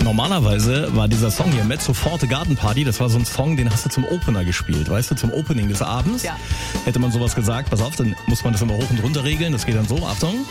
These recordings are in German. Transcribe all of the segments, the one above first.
Normalerweise war dieser Song hier, Mezzo Forte Garden Party, das war so ein Song, den hast du zum Opener gespielt, weißt du, zum Opening des Abends. Ja. Hätte man sowas gesagt, pass auf, dann muss man das immer hoch und runter regeln, das geht dann so, Achtung.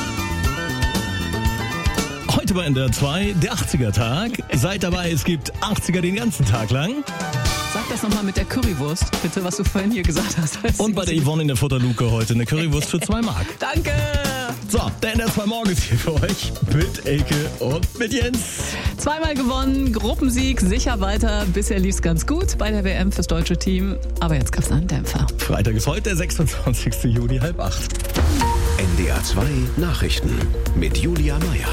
Heute bei NDR 2, der 80er-Tag. Seid dabei, es gibt 80er den ganzen Tag lang. Sag das nochmal mit der Currywurst, bitte, was du vorhin hier gesagt hast. Und bei der Yvonne in der Futterluke heute eine Currywurst für 2 Mark. Danke! So, der NDR 2 Morgen ist hier für euch mit Elke und mit Jens. Zweimal gewonnen, Gruppensieg, sicher weiter. Bisher lief's ganz gut bei der WM fürs deutsche Team. Aber jetzt gab's einen Dämpfer. Freitag ist heute, der 26. Juni, 7:30. NDR 2 Nachrichten mit Julia Meyer.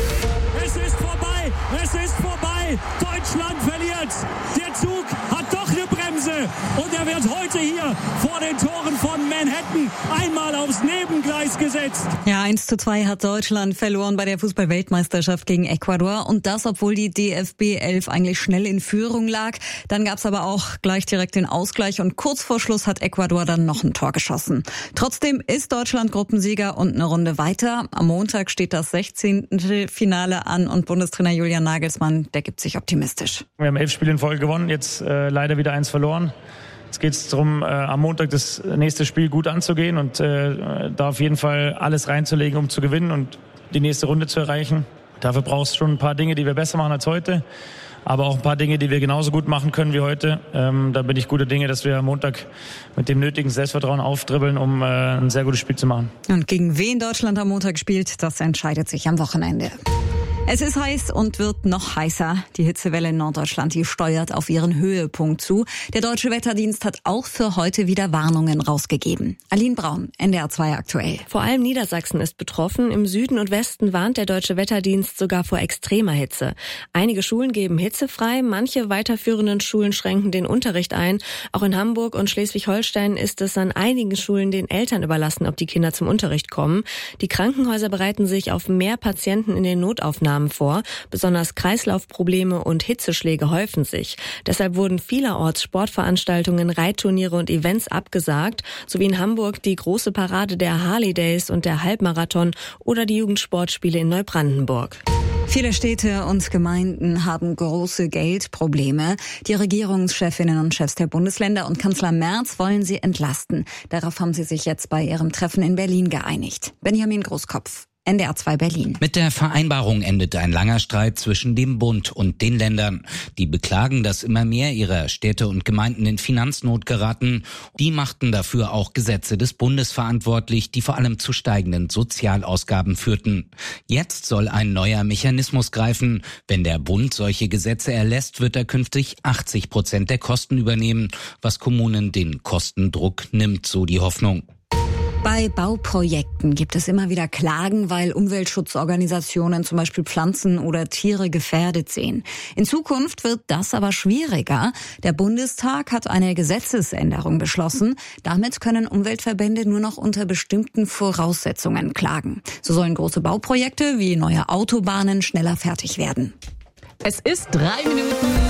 Es ist vorbei! Es ist vorbei! Deutschland verliert! Der Zug hat doch eine Bremse und er wird heute hier vor den Toren von Manhattan einmal aufs Nebengleis gesetzt. Ja, 1:2 hat Deutschland verloren bei der Fußball-Weltmeisterschaft gegen Ecuador. Und das, obwohl die DFB 11 eigentlich schnell in Führung lag. Dann gab's aber auch gleich direkt den Ausgleich und kurz vor Schluss hat Ecuador dann noch ein Tor geschossen. Trotzdem ist Deutschland Gruppensieger und eine Runde weiter. Am Montag steht das 16. Finale an und Bundestrainer Julian Nagelsmann, der gibt sich optimistisch. Wir haben 11 Spiele in Folge gewonnen, jetzt leider wieder 1 verloren. Jetzt geht es darum, am Montag das nächste Spiel gut anzugehen und da auf jeden Fall alles reinzulegen, um zu gewinnen und die nächste Runde zu erreichen. Dafür brauchst du schon ein paar Dinge, die wir besser machen als heute, aber auch ein paar Dinge, die wir genauso gut machen können wie heute. Da bin ich guter Dinge, dass wir am Montag mit dem nötigen Selbstvertrauen aufdribbeln, um ein sehr gutes Spiel zu machen. Und gegen wen Deutschland am Montag spielt, das entscheidet sich am Wochenende. Es ist heiß und wird noch heißer. Die Hitzewelle in Norddeutschland, die steuert auf ihren Höhepunkt zu. Der Deutsche Wetterdienst hat auch für heute wieder Warnungen rausgegeben. Aline Braun, NDR 2 aktuell. Vor allem Niedersachsen ist betroffen. Im Süden und Westen warnt der Deutsche Wetterdienst sogar vor extremer Hitze. Einige Schulen geben hitzefrei, manche weiterführenden Schulen schränken den Unterricht ein. Auch in Hamburg und Schleswig-Holstein ist es an einigen Schulen den Eltern überlassen, ob die Kinder zum Unterricht kommen. Die Krankenhäuser bereiten sich auf mehr Patienten in den Notaufnahmen vor. Besonders Kreislaufprobleme und Hitzeschläge häufen sich. Deshalb wurden vielerorts Sportveranstaltungen, Reitturniere und Events abgesagt, sowie in Hamburg die große Parade der Harley Days und der Halbmarathon oder die Jugendsportspiele in Neubrandenburg. Viele Städte und Gemeinden haben große Geldprobleme. Die Regierungschefinnen und Chefs der Bundesländer und Kanzler Merz wollen sie entlasten. Darauf haben sie sich jetzt bei ihrem Treffen in Berlin geeinigt. Benjamin Großkopf, NDR 2 Berlin. Mit der Vereinbarung endet ein langer Streit zwischen dem Bund und den Ländern. Die beklagen, dass immer mehr ihrer Städte und Gemeinden in Finanznot geraten. Die machten dafür auch Gesetze des Bundes verantwortlich, die vor allem zu steigenden Sozialausgaben führten. Jetzt soll ein neuer Mechanismus greifen. Wenn der Bund solche Gesetze erlässt, wird er künftig 80% der Kosten übernehmen, was Kommunen den Kostendruck nimmt, so die Hoffnung. Bei Bauprojekten gibt es immer wieder Klagen, weil Umweltschutzorganisationen zum Beispiel Pflanzen oder Tiere gefährdet sehen. In Zukunft wird das aber schwieriger. Der Bundestag hat eine Gesetzesänderung beschlossen. Damit können Umweltverbände nur noch unter bestimmten Voraussetzungen klagen. So sollen große Bauprojekte wie neue Autobahnen schneller fertig werden. Es ist 3 Minuten